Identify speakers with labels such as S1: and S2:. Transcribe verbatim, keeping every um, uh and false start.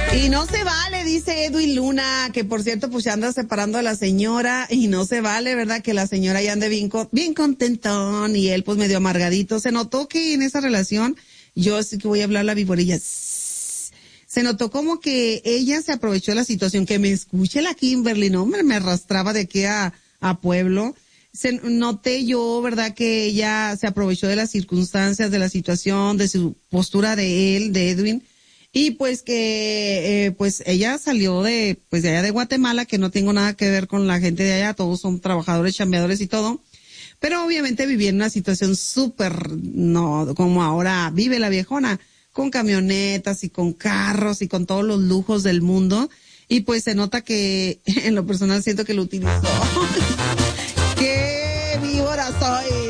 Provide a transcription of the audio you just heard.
S1: Y no se vale, dice Edwin Luna, que por cierto pues se anda separando a la señora y no se vale, ¿verdad? Que la señora ya ande bien, co- bien contentón y él pues medio amargadito. Se notó que en esa relación, yo sí que voy a hablar la viborilla, se notó como que ella se aprovechó de la situación, que me escuche la Kimberly, no, me, me arrastraba de aquí a, a Pueblo. Se, noté yo, ¿verdad? Que ella se aprovechó de las circunstancias, de la situación, de su postura de él, de Edwin. Y pues que, eh, pues ella salió de, pues de allá de Guatemala, que no tengo nada que ver con la gente de allá, todos son trabajadores, chambeadores y todo. Pero obviamente vivía en una situación súper, no, como ahora vive la viejona, con camionetas y con carros y con todos los lujos del mundo. Y pues se nota que, en lo personal siento que lo utilizó. ¡Qué víbora soy!